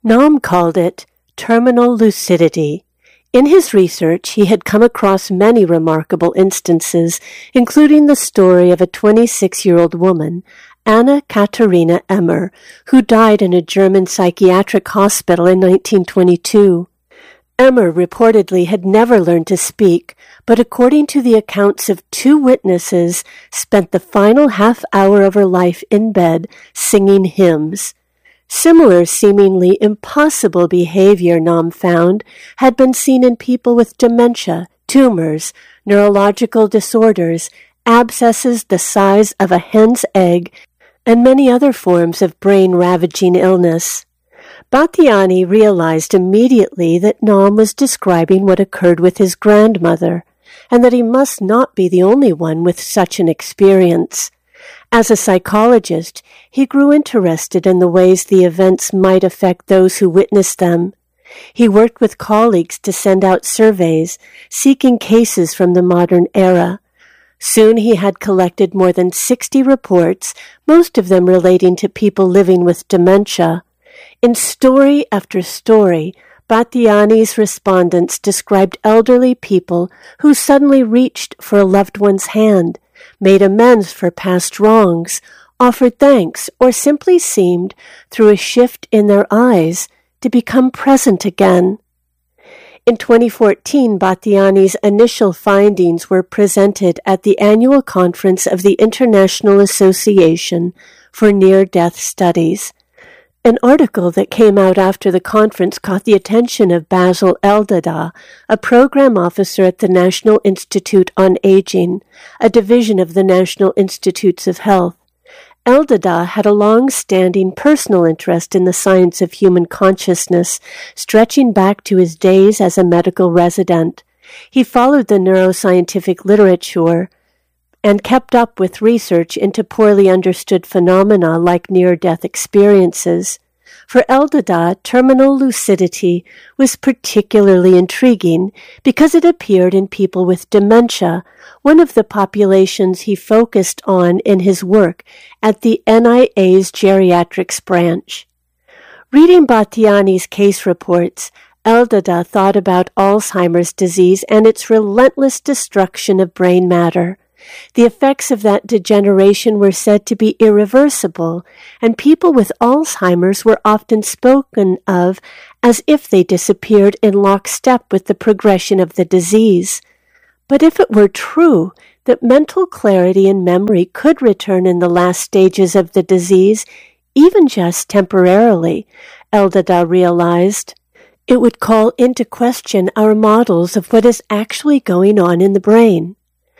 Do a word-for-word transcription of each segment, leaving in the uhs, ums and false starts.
Naum called it terminal lucidity. In his research, he had come across many remarkable instances, including the story of a twenty-six-year-old woman, Anna Katharina Emmer, who died in a German psychiatric hospital in nineteen twenty-two. Emmer reportedly had never learned to speak, but according to the accounts of two witnesses, spent the final half hour of her life in bed singing hymns. Similar seemingly impossible behavior, Naum found, had been seen in people with dementia, tumors, neurological disorders, abscesses the size of a hen's egg, and many other forms of brain-ravaging illness. Battiani realized immediately that Naum was describing what occurred with his grandmother, and that he must not be the only one with such an experience. As a psychologist, he grew interested in the ways the events might affect those who witnessed them. He worked with colleagues to send out surveys, seeking cases from the modern era. Soon he had collected more than sixty reports, most of them relating to people living with dementia. In story after story, Battiani's respondents described elderly people who suddenly reached for a loved one's hand, made amends for past wrongs, offered thanks, or simply seemed, through a shift in their eyes, to become present again. In twenty fourteen, Battiani's initial findings were presented at the annual conference of the International Association for Near-Death Studies. An article that came out after the conference caught the attention of Basil Eldada, a program officer at the National Institute on Aging, a division of the National Institutes of Health. Eldada had a long-standing personal interest in the science of human consciousness, stretching back to his days as a medical resident. He followed the neuroscientific literature and kept up with research into poorly understood phenomena like near-death experiences. For Eldada, terminal lucidity was particularly intriguing because it appeared in people with dementia, one of the populations he focused on in his work at the N I A's geriatrics branch. Reading Battiani's case reports, Eldada thought about Alzheimer's disease and its relentless destruction of brain matter. The effects of that degeneration were said to be irreversible, and people with Alzheimer's were often spoken of as if they disappeared in lockstep with the progression of the disease. But if it were true that mental clarity and memory could return in the last stages of the disease, even just temporarily, Eldada realized, it would call into question our models of what is actually going on in the brain.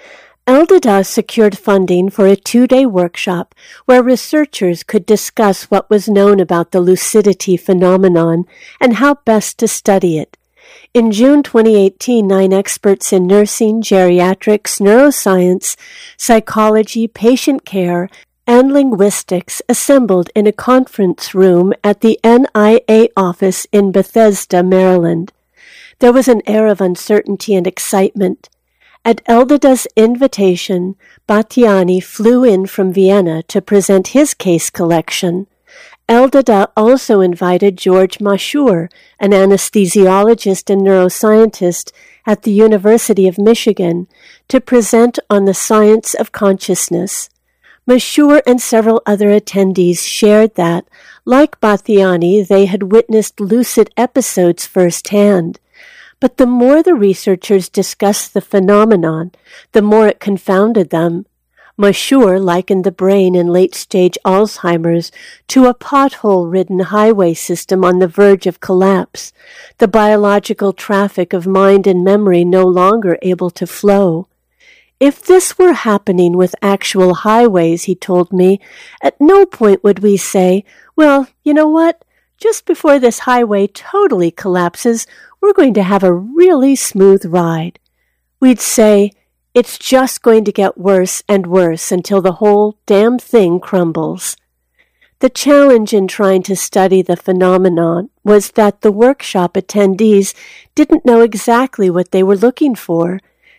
Eldada secured funding for a two-day workshop where researchers could discuss what was known about the lucidity phenomenon and how best to study it. In June twenty eighteen, nine experts in nursing, geriatrics, neuroscience, psychology, patient care, and linguistics assembled in a conference room at the N I A office in Bethesda, Maryland. There was an air of uncertainty and excitement. At Eldada's invitation, Battiani flew in from Vienna to present his case collection. Eldada also invited George Masur, an anesthesiologist and neuroscientist at the University of Michigan, to present on the science of consciousness. Masur and several other attendees shared that, like Battiani, they had witnessed lucid episodes firsthand. But the more the researchers discussed the phenomenon, the more it confounded them. Masur likened the brain in late-stage Alzheimer's to a pothole-ridden highway system on the verge of collapse, the biological traffic of mind and memory no longer able to flow. If this were happening with actual highways, he told me, at no point would we say, well, you know what? Just before this highway totally collapses, we're going to have a really smooth ride. We'd say, it's just going to get worse and worse until the whole damn thing crumbles. The challenge in trying to study the phenomenon was that the workshop attendees didn't know exactly what they were looking for.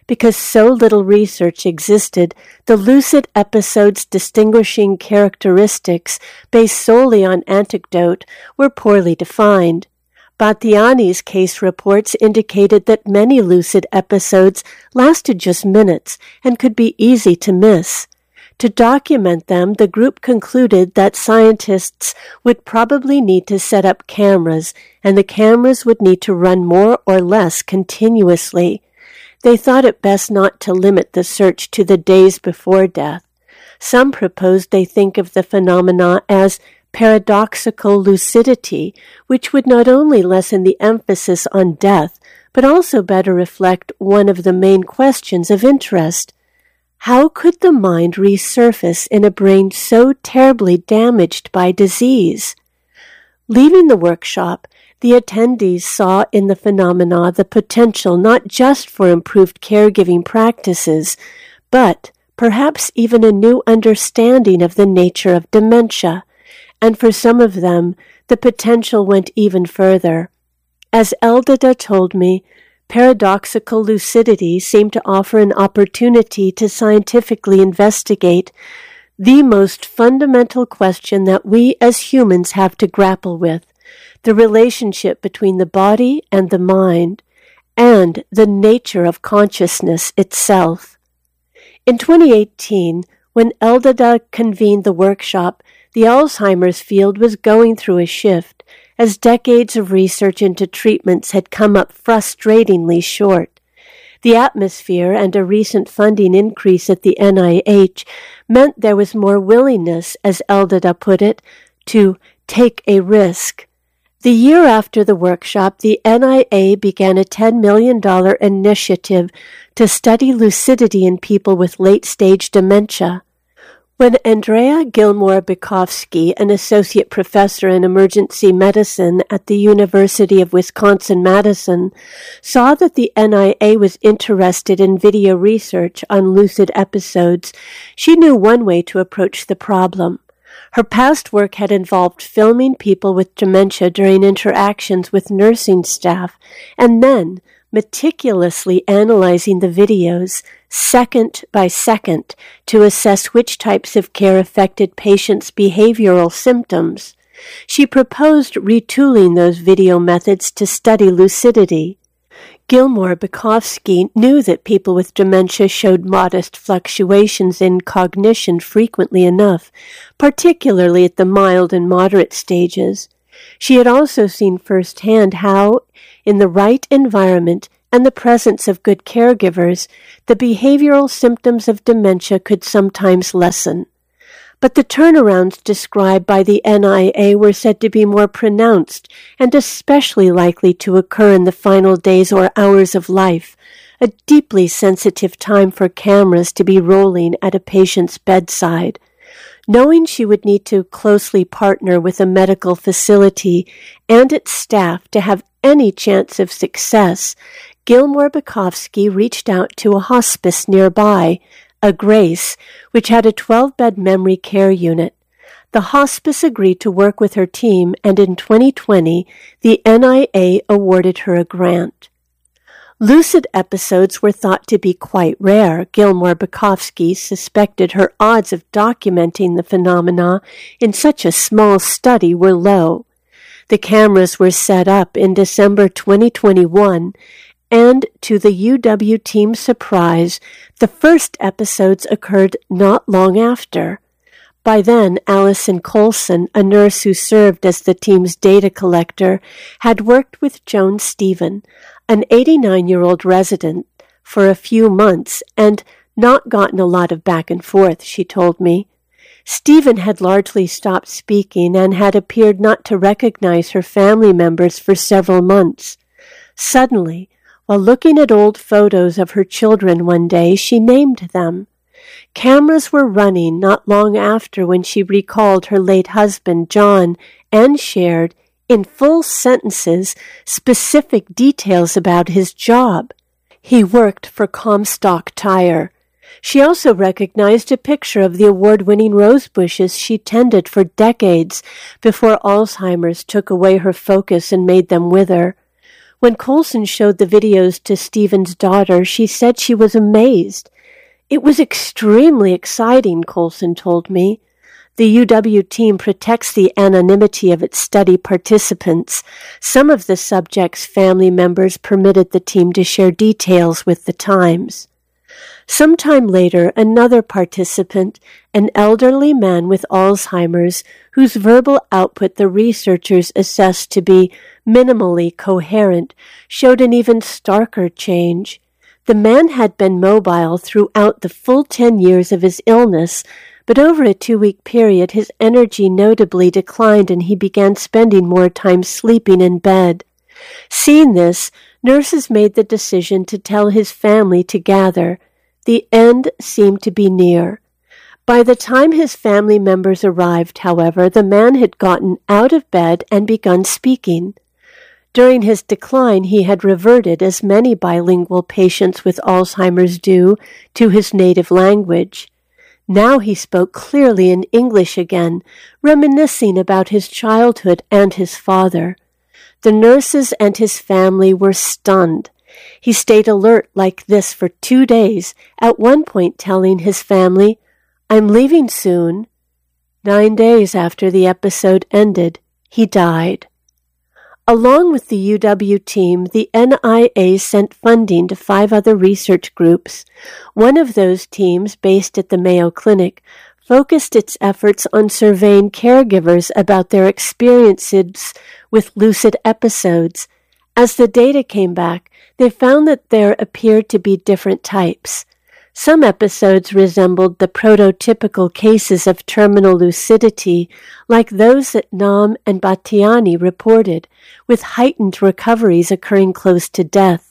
Because so little research existed, the lucid episode's distinguishing characteristics, based solely on anecdote, were poorly defined. Battiani's case reports indicated that many lucid episodes lasted just minutes and could be easy to miss. To document them, the group concluded that scientists would probably need to set up cameras, and the cameras would need to run more or less continuously. They thought it best not to limit the search to the days before death. Some proposed they think of the phenomena as paradoxical lucidity, which would not only lessen the emphasis on death, but also better reflect one of the main questions of interest. How could the mind resurface in a brain so terribly damaged by disease? Leaving the workshop, the attendees saw in the phenomena the potential not just for improved caregiving practices, but perhaps even a new understanding of the nature of dementia. And for some of them, the potential went even further. As Eldada told me, paradoxical lucidity seemed to offer an opportunity to scientifically investigate the most fundamental question that we as humans have to grapple with, the relationship between the body and the mind, and the nature of consciousness itself. In twenty eighteen, when Eldada convened the workshop, the Alzheimer's field was going through a shift, as decades of research into treatments had come up frustratingly short. The atmosphere and a recent funding increase at the N I H meant there was more willingness, as Eldada put it, to take a risk. The year after the workshop, the N I A began a ten million dollars initiative to study lucidity in people with late-stage dementia. When Andrea Gilmore-Bukowski, an associate professor in emergency medicine at the University of Wisconsin-Madison, saw that the N I A was interested in video research on lucid episodes, she knew one way to approach the problem. Her past work had involved filming people with dementia during interactions with nursing staff, and then meticulously analyzing the videos, second by second, to assess which types of care affected patients' behavioral symptoms. She proposed retooling those video methods to study lucidity. Gilmore-Bukowski knew that people with dementia showed modest fluctuations in cognition frequently enough, particularly at the mild and moderate stages. She had also seen firsthand how, in the right environment and the presence of good caregivers, the behavioral symptoms of dementia could sometimes lessen. But the turnarounds described by the N I A were said to be more pronounced and especially likely to occur in the final days or hours of life, a deeply sensitive time for cameras to be rolling at a patient's bedside. Knowing she would need to closely partner with a medical facility and its staff to have any chance of success, Gilmore-Bukowski reached out to a hospice nearby, a Grace, which had a twelve-bed memory care unit. The hospice agreed to work with her team, and in twenty twenty, the N I A awarded her a grant. Lucid episodes were thought to be quite rare. Gilmore-Bukowski suspected her odds of documenting the phenomena in such a small study were low. The cameras were set up in December twenty twenty-one, and to the U W team's surprise, the first episodes occurred not long after. By then, Allison Colson, a nurse who served as the team's data collector, had worked with Joan Stephen, an eighty-nine-year-old resident, for a few months and not gotten a lot of back and forth, she told me. Stephen had largely stopped speaking and had appeared not to recognize her family members for several months. Suddenly, while looking at old photos of her children one day, she named them. Cameras were running not long after when she recalled her late husband, John, and shared, in full sentences, specific details about his job. He worked for Comstock Tire. She also recognized a picture of the award-winning rose bushes she tended for decades before Alzheimer's took away her focus and made them wither. When Coulson showed the videos to Stephen's daughter, she said she was amazed. It was extremely exciting, Coulson told me. The U W team protects the anonymity of its study participants. Some of the subjects' family members permitted the team to share details with the Times. Sometime later, another participant, an elderly man with Alzheimer's, whose verbal output the researchers assessed to be minimally coherent, showed an even starker change. The man had been mobile throughout the full ten years of his illness, but over a two-week period his energy notably declined and he began spending more time sleeping in bed. Seeing this, nurses made the decision to tell his family to gather. The end seemed to be near. By the time his family members arrived, however, the man had gotten out of bed and begun speaking. During his decline, he had reverted, as many bilingual patients with Alzheimer's do, to his native language. Now he spoke clearly in English again, reminiscing about his childhood and his father. The nurses and his family were stunned. He stayed alert like this for two days, at one point telling his family, "I'm leaving soon." Nine days after the episode ended, he died. Along with the U W team, the N I A sent funding to five other research groups. One of those teams, based at the Mayo Clinic, focused its efforts on surveying caregivers about their experiences with lucid episodes. As the data came back, they found that there appeared to be different types. Some episodes resembled the prototypical cases of terminal lucidity, like those that Nam and Batiani reported, with heightened recoveries occurring close to death.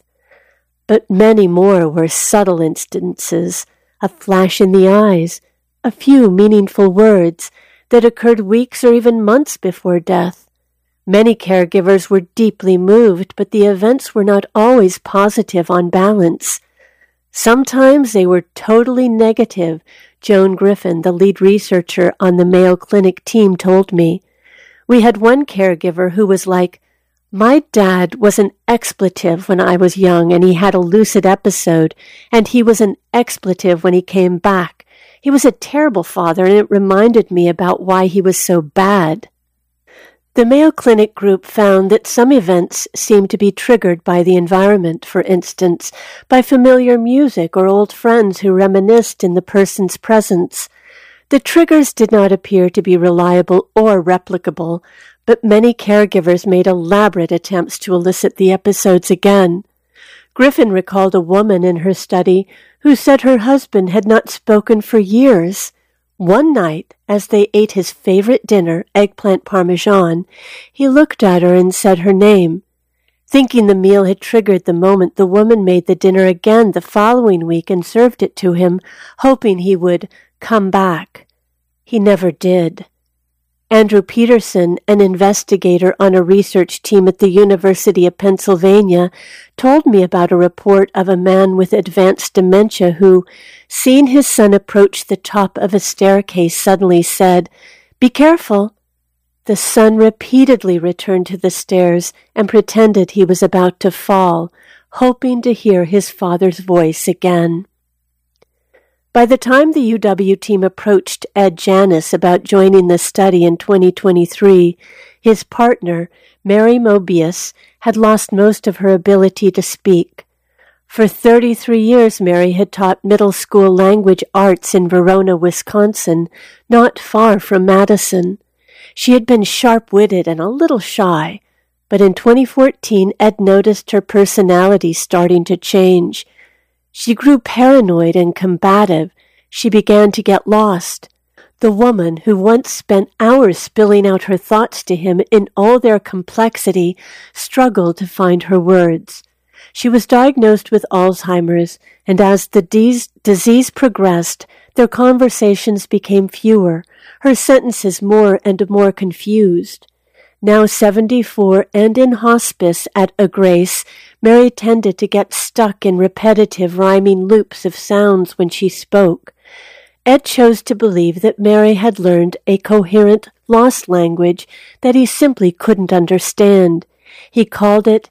But many more were subtle instances, a flash in the eyes, a few meaningful words that occurred weeks or even months before death. Many caregivers were deeply moved, but the events were not always positive on balance. Sometimes they were totally negative, Joan Griffin, the lead researcher on the Mayo Clinic team, told me. We had one caregiver who was like, "My dad was an expletive when I was young and he had a lucid episode, and he was an expletive when he came back. He was a terrible father and it reminded me about why he was so bad." The Mayo Clinic group found that some events seemed to be triggered by the environment, for instance, by familiar music or old friends who reminisced in the person's presence. The triggers did not appear to be reliable or replicable, but many caregivers made elaborate attempts to elicit the episodes again. Griffin recalled a woman in her study who said her husband had not spoken for years. One night, as they ate his favorite dinner, eggplant parmesan, he looked at her and said her name. Thinking the meal had triggered the moment, the woman made the dinner again the following week and served it to him, hoping he would come back. He never did. Andrew Peterson, an investigator on a research team at the University of Pennsylvania, told me about a report of a man with advanced dementia who, seeing his son approach the top of a staircase, suddenly said, "Be careful." The son repeatedly returned to the stairs and pretended he was about to fall, hoping to hear his father's voice again. By the time the U W team approached Ed Janis about joining the study in twenty twenty-three, his partner, Mary Mobius, had lost most of her ability to speak. For thirty-three years, Mary had taught middle school language arts in Verona, Wisconsin, not far from Madison. She had been sharp-witted and a little shy, but in twenty fourteen, Ed noticed her personality starting to change. She grew paranoid and combative. She began to get lost. The woman, who once spent hours spilling out her thoughts to him in all their complexity, struggled to find her words. She was diagnosed with Alzheimer's, and as the de- disease progressed, their conversations became fewer, her sentences more and more confused. Now seventy-four and in hospice at A Grace, Mary tended to get stuck in repetitive rhyming loops of sounds when she spoke. Ed chose to believe that Mary had learned a coherent, lost language that he simply couldn't understand. He called it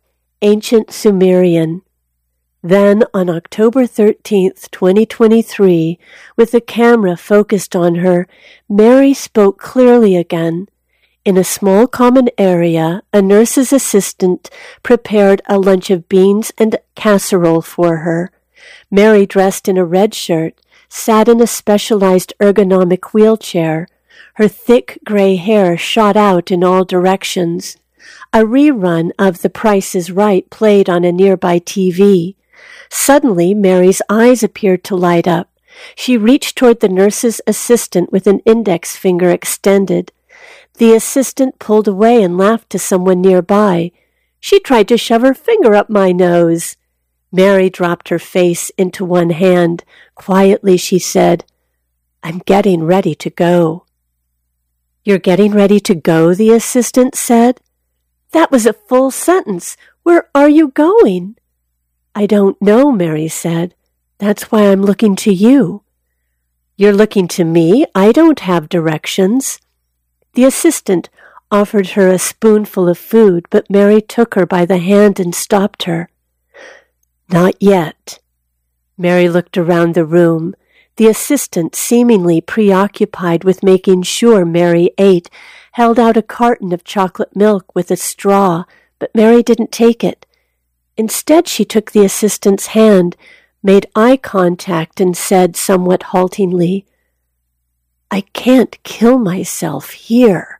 ancient Sumerian. Then, on October thirteenth, twenty twenty-three, with the camera focused on her, Mary spoke clearly again. In a small common area, a nurse's assistant prepared a lunch of beans and casserole for her. Mary, dressed in a red shirt, sat in a specialized ergonomic wheelchair. Her thick gray hair shot out in all directions. A rerun of The Price is Right played on a nearby T V. Suddenly, Mary's eyes appeared to light up. She reached toward the nurse's assistant with an index finger extended. The assistant pulled away and laughed to someone nearby. "She tried to shove her finger up my nose." Mary dropped her face into one hand. Quietly she said, "I'm getting ready to go." "You're getting ready to go?" the assistant said. "That was a full sentence. Where are you going?" "I don't know," Mary said. "That's why I'm looking to you." "You're looking to me? I don't have directions." The assistant offered her a spoonful of food, but Mary took her by the hand and stopped her. "Not yet." Mary looked around the room. The assistant, seemingly preoccupied with making sure Mary ate, held out a carton of chocolate milk with a straw, but Mary didn't take it. Instead, she took the assistant's hand, made eye contact, and said somewhat haltingly, "I can't kill myself here."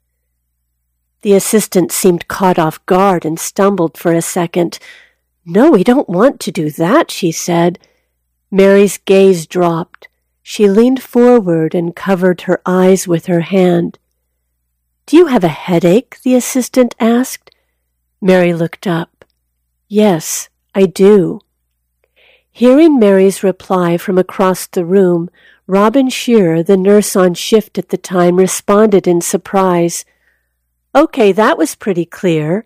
The assistant seemed caught off guard and stumbled for a second. "No, we don't want to do that," she said. Mary's gaze dropped. She leaned forward and covered her eyes with her hand. "Do you have a headache?" the assistant asked. Mary looked up. "Yes, I do." Hearing Mary's reply from across the room, Robin Shearer, the nurse on shift at the time, responded in surprise. "Okay, that was pretty clear."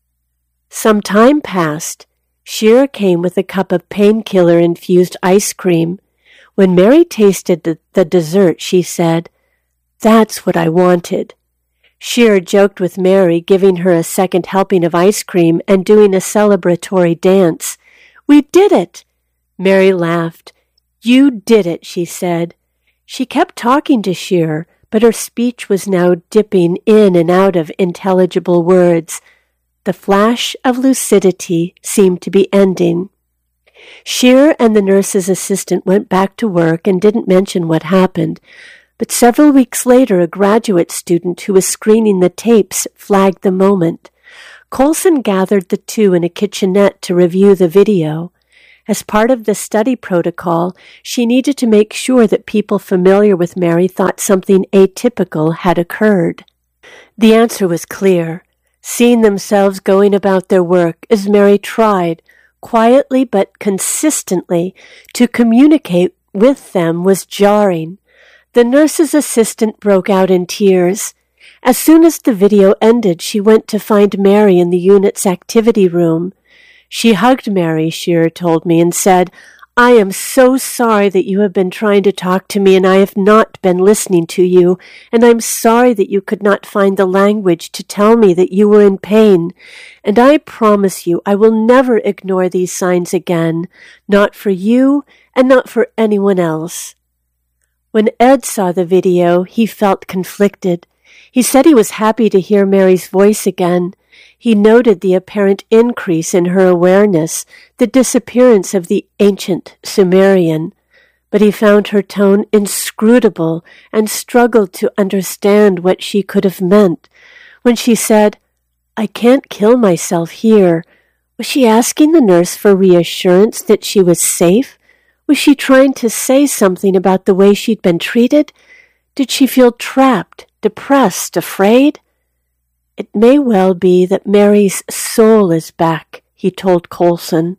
Some time passed. Shearer came with a cup of painkiller-infused ice cream. When Mary tasted the, the dessert, she said, "That's what I wanted." Shearer joked with Mary, giving her a second helping of ice cream and doing a celebratory dance. "We did it!" Mary laughed. "You did it," she said. She kept talking to Shearer, but her speech was now dipping in and out of intelligible words. The flash of lucidity seemed to be ending. Shearer and the nurse's assistant went back to work and didn't mention what happened, but several weeks later a graduate student who was screening the tapes flagged the moment. Coulson gathered the two in a kitchenette to review the video. As part of the study protocol, she needed to make sure that people familiar with Mary thought something atypical had occurred. The answer was clear. Seeing themselves going about their work as Mary tried, quietly but consistently, to communicate with them was jarring. The nurse's assistant broke out in tears. As soon as the video ended, she went to find Mary in the unit's activity room. She hugged Mary, Shearer told me, and said, "I am so sorry that you have been trying to talk to me and I have not been listening to you, and I'm sorry that you could not find the language to tell me that you were in pain. And I promise you I will never ignore these signs again, not for you and not for anyone else." When Ed saw the video, he felt conflicted. He said he was happy to hear Mary's voice again. He noted the apparent increase in her awareness, the disappearance of the ancient Sumerian, but he found her tone inscrutable and struggled to understand what she could have meant. When she said, "I can't kill myself here," was she asking the nurse for reassurance that she was safe? Was she trying to say something about the way she'd been treated? Did she feel trapped, depressed, afraid? "It may well be that Mary's soul is back," he told Coulson.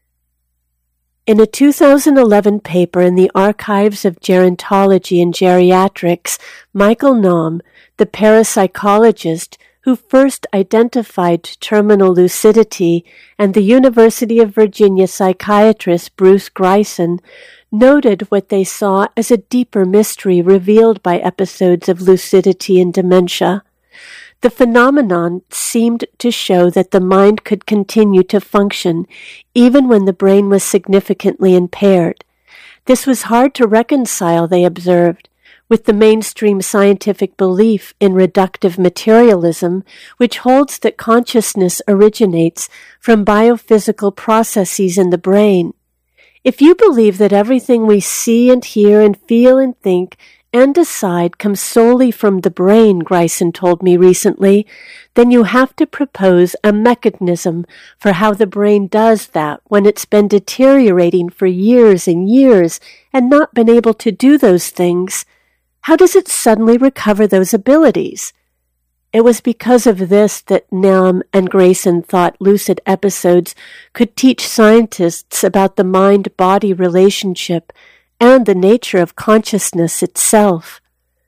In a two thousand eleven paper in the Archives of Gerontology and Geriatrics, Michael Naum, the parapsychologist who first identified terminal lucidity, and the University of Virginia psychiatrist Bruce Grison, noted what they saw as a deeper mystery revealed by episodes of lucidity and dementia. The phenomenon seemed to show that the mind could continue to function even when the brain was significantly impaired. This was hard to reconcile, they observed, with the mainstream scientific belief in reductive materialism, which holds that consciousness originates from biophysical processes in the brain. If you believe that everything we see and hear and feel and think and decide comes solely from the brain, Grayson told me recently, then you have to propose a mechanism for how the brain does that when it's been deteriorating for years and years and not been able to do those things. How does it suddenly recover those abilities? It was because of this that Nam and Grayson thought lucid episodes could teach scientists about the mind-body relationship and the nature of consciousness itself.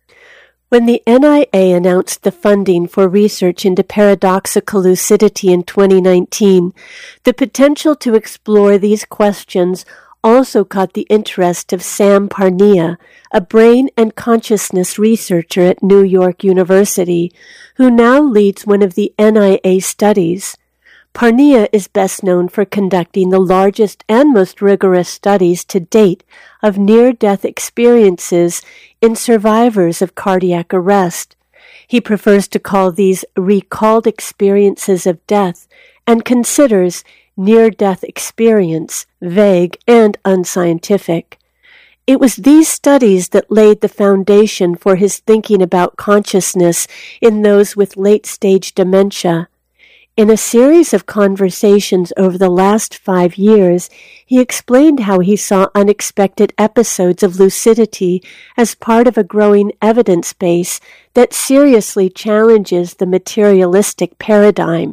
When the N I A announced the funding for research into paradoxical lucidity in twenty nineteen, the potential to explore these questions also caught the interest of Sam Parnia, a brain and consciousness researcher at New York University, who now leads one of the N I A studies. Parnia is best known for conducting the largest and most rigorous studies to date of near-death experiences in survivors of cardiac arrest. He prefers to call these recalled experiences of death and considers near-death experience vague and unscientific. It was these studies that laid the foundation for his thinking about consciousness in those with late-stage dementia. In a series of conversations over the last five years, he explained how he saw unexpected episodes of lucidity as part of a growing evidence base that seriously challenges the materialistic paradigm.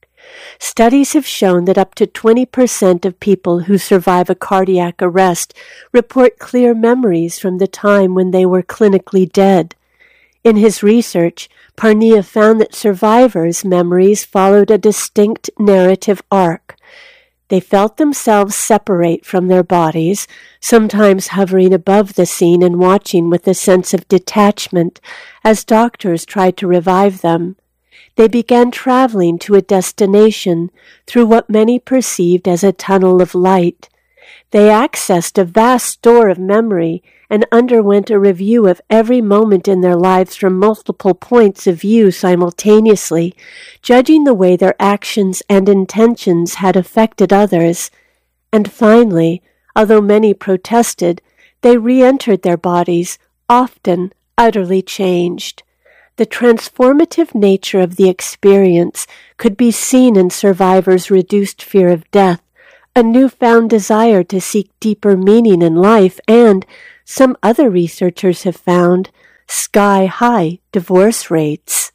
Studies have shown that up to twenty percent of people who survive a cardiac arrest report clear memories from the time when they were clinically dead. In his research, Parnia found that survivors' memories followed a distinct narrative arc. They felt themselves separate from their bodies, sometimes hovering above the scene and watching with a sense of detachment as doctors tried to revive them. They began traveling to a destination through what many perceived as a tunnel of light. They accessed a vast store of memory and underwent a review of every moment in their lives from multiple points of view simultaneously, judging the way their actions and intentions had affected others. And finally, although many protested, they re-entered their bodies, often utterly changed. The transformative nature of the experience could be seen in survivors' reduced fear of death, a newfound desire to seek deeper meaning in life, and, some other researchers have found, sky-high divorce rates.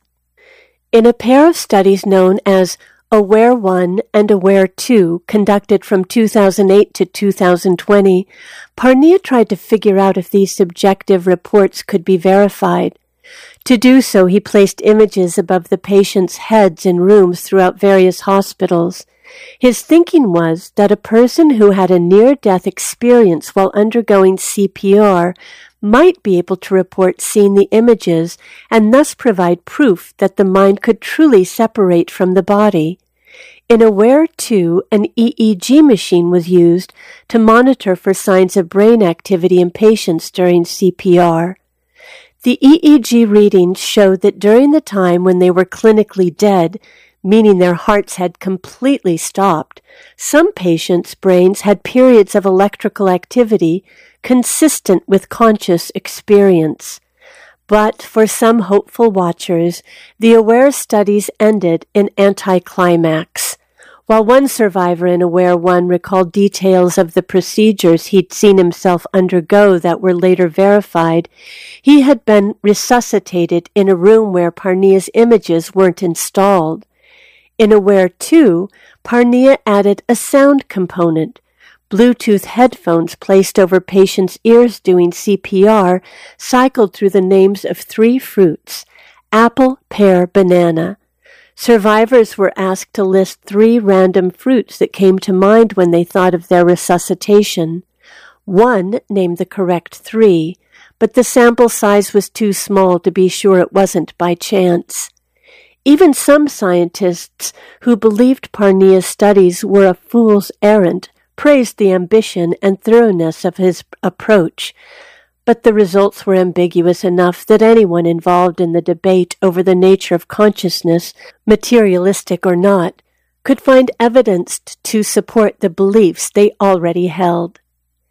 In a pair of studies known as AWARE one and AWARE two, conducted from two thousand eight to two thousand twenty, Parnia tried to figure out if these subjective reports could be verified. To do so, he placed images above the patients' heads in rooms throughout various hospitals. His thinking was that a person who had a near-death experience while undergoing C P R might be able to report seeing the images and thus provide proof that the mind could truly separate from the body. In AWARE two, an E E G machine was used to monitor for signs of brain activity in patients during C P R. The E E G readings showed that during the time when they were clinically dead, meaning their hearts had completely stopped, some patients' brains had periods of electrical activity consistent with conscious experience. But for some hopeful watchers, the AWARE studies ended in anticlimax. While one survivor in AWARE one recalled details of the procedures he'd seen himself undergo that were later verified, he had been resuscitated in a room where Parnia's images weren't installed. In AWARE two, Parnia added a sound component. Bluetooth headphones placed over patients' ears doing C P R cycled through the names of three fruits: apple, pear, banana. Survivors were asked to list three random fruits that came to mind when they thought of their resuscitation. One named the correct three, but the sample size was too small to be sure it wasn't by chance. Even some scientists who believed Parnia's studies were a fool's errand praised the ambition and thoroughness of his approach, but the results were ambiguous enough that anyone involved in the debate over the nature of consciousness, materialistic or not, could find evidence to support the beliefs they already held.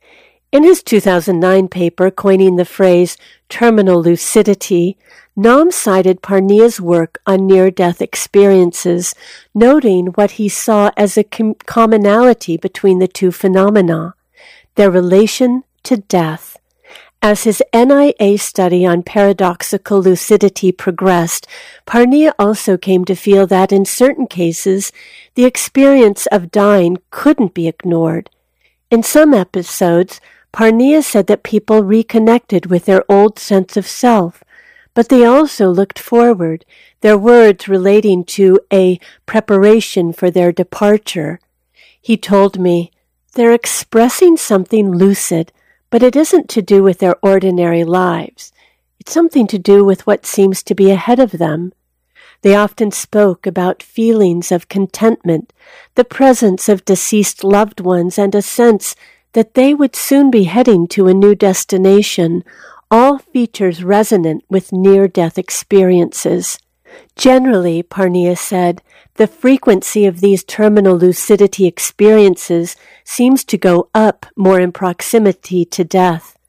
In his two thousand nine paper coining the phrase terminal lucidity, Naum cited Parnia's work on near-death experiences, noting what he saw as a com- commonality between the two phenomena, their relation to death. As his N I A study on paradoxical lucidity progressed, Parnia also came to feel that in certain cases, the experience of dying couldn't be ignored. In some episodes, Parnia said that people reconnected with their old sense of self, but they also looked forward, their words relating to a preparation for their departure. He told me, "They're expressing something lucid, but it isn't to do with their ordinary lives. It's something to do with what seems to be ahead of them." They often spoke about feelings of contentment, the presence of deceased loved ones, and a sense that they would soon be heading to a new destination, all features resonant with near-death experiences. Generally, Parnia said, the frequency of these terminal lucidity experiences seems to go up more in proximity to death.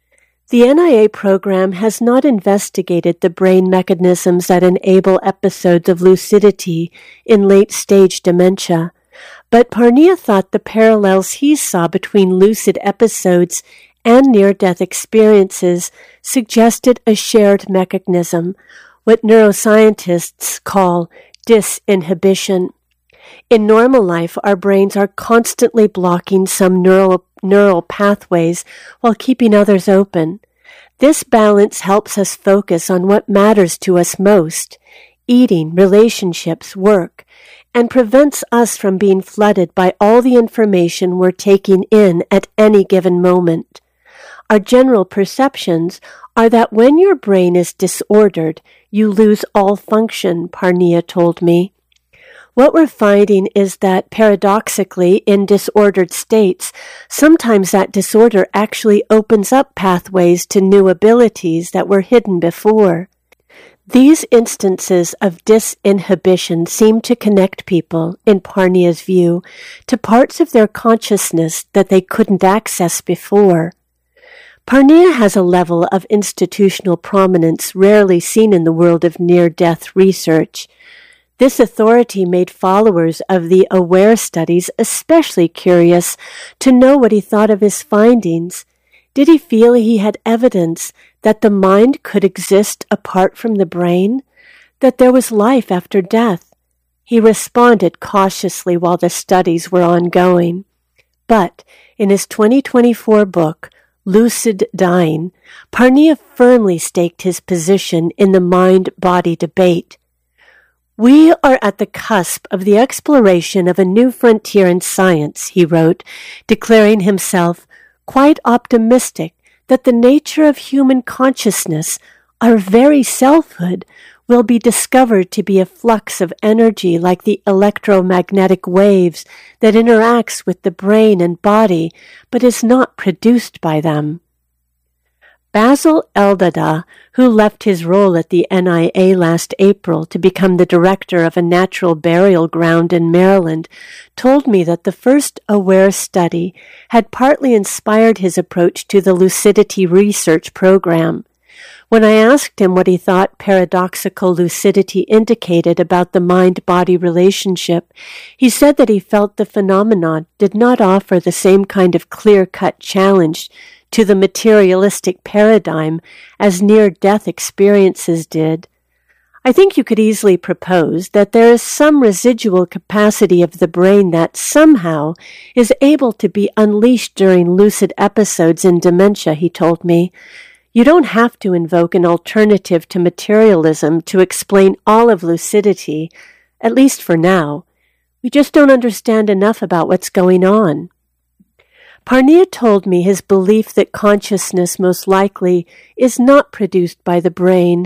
The N I A program has not investigated the brain mechanisms that enable episodes of lucidity in late-stage dementia, but Parnia thought the parallels he saw between lucid episodes and near-death experiences suggested a shared mechanism, what neuroscientists call disinhibition. In normal life, our brains are constantly blocking some neural, neural pathways while keeping others open. This balance helps us focus on what matters to us most, eating, relationships, work, and prevents us from being flooded by all the information we're taking in at any given moment. Our general perceptions are that when your brain is disordered, you lose all function, Parnia told me. What we're finding is that, paradoxically, in disordered states, sometimes that disorder actually opens up pathways to new abilities that were hidden before. These instances of disinhibition seem to connect people, in Parnia's view, to parts of their consciousness that they couldn't access before. Parnia has a level of institutional prominence rarely seen in the world of near-death research. This authority made followers of the AWARE studies especially curious to know what he thought of his findings. Did he feel he had evidence that the mind could exist apart from the brain? That there was life after death? He responded cautiously while the studies were ongoing. But in his twenty twenty-four book, Lucid Dying, Parnia firmly staked his position in the mind-body debate. "We are at the cusp of the exploration of a new frontier in science," he wrote, declaring himself quite optimistic that the nature of human consciousness, our very selfhood, will be discovered to be a flux of energy like the electromagnetic waves that interacts with the brain and body, but is not produced by them. Basil Eldada, who left his role at the N I A last April to become the director of a natural burial ground in Maryland, told me that the first AWARE study had partly inspired his approach to the lucidity research program. When I asked him what he thought paradoxical lucidity indicated about the mind-body relationship, he said that he felt the phenomenon did not offer the same kind of clear-cut challenge to the materialistic paradigm as near-death experiences did. I think you could easily propose that there is some residual capacity of the brain that somehow is able to be unleashed during lucid episodes in dementia, he told me. You don't have to invoke an alternative to materialism to explain all of lucidity, at least for now. We just don't understand enough about what's going on. Parnia told me his belief that consciousness most likely is not produced by the brain,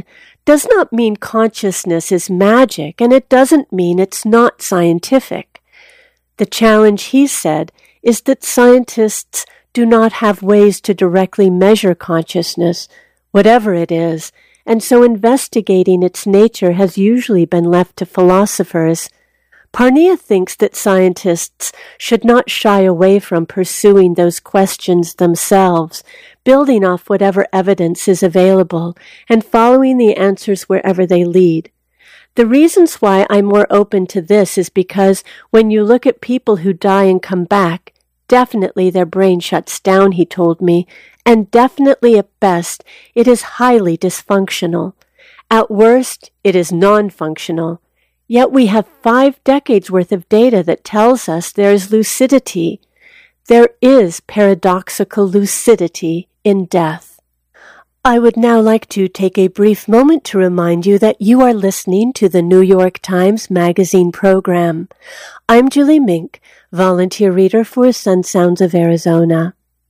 does not mean consciousness is magic, and it doesn't mean it's not scientific. The challenge, he said, is that scientists do not have ways to directly measure consciousness, whatever it is, and so investigating its nature has usually been left to philosophers. Parnia thinks that scientists should not shy away from pursuing those questions themselves, building off whatever evidence is available, and following the answers wherever they lead. The reasons why I'm more open to this is because when you look at people who die and come back, definitely their brain shuts down, he told me, and definitely at best it is highly dysfunctional. At worst, it is non-functional. Yet we have five decades worth of data that tells us there is lucidity. There is paradoxical lucidity in death. I would now like to take a brief moment to remind you that you are listening to the New York Times Magazine program. I'm Julie Mink, volunteer reader for Sun Sounds of Arizona.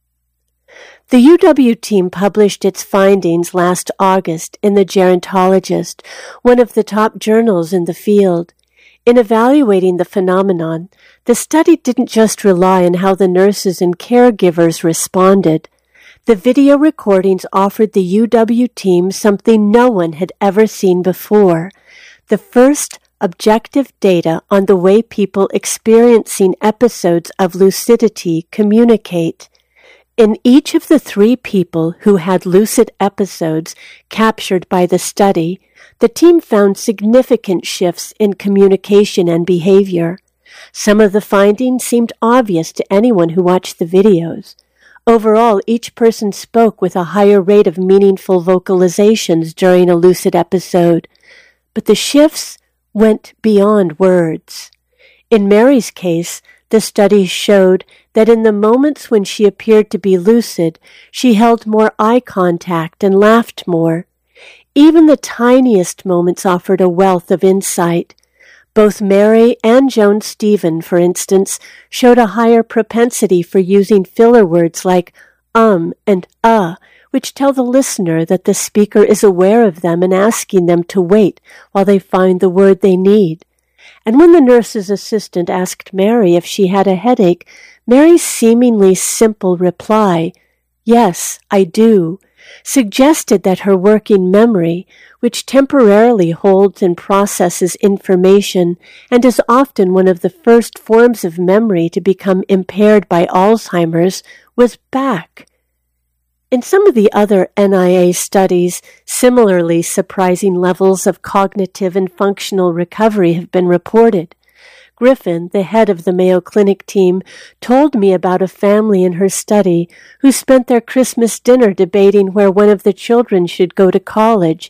The U W team published its findings last August in The Gerontologist, one of the top journals in the field. In evaluating the phenomenon, the study didn't just rely on how the nurses and caregivers responded. The video recordings offered the U W team something no one had ever seen before: the first objective data on the way people experiencing episodes of lucidity communicate. In each of the three people who had lucid episodes captured by the study, the team found significant shifts in communication and behavior. Some of the findings seemed obvious to anyone who watched the videos. Overall, each person spoke with a higher rate of meaningful vocalizations during a lucid episode, but the shifts went beyond words. In Mary's case, the study showed that in the moments when she appeared to be lucid, she held more eye contact and laughed more. Even the tiniest moments offered a wealth of insight. Both Mary and Joan Stephen, for instance, showed a higher propensity for using filler words like um and uh, which tell the listener that the speaker is aware of them and asking them to wait while they find the word they need. And when the nurse's assistant asked Mary if she had a headache, Mary's seemingly simple reply, "Yes, I do," suggested that her working memory, which temporarily holds and processes information and is often one of the first forms of memory to become impaired by Alzheimer's, was back. In some of the other N I A studies, similarly surprising levels of cognitive and functional recovery have been reported. Griffin, the head of the Mayo Clinic team, told me about a family in her study who spent their Christmas dinner debating where one of the children should go to college,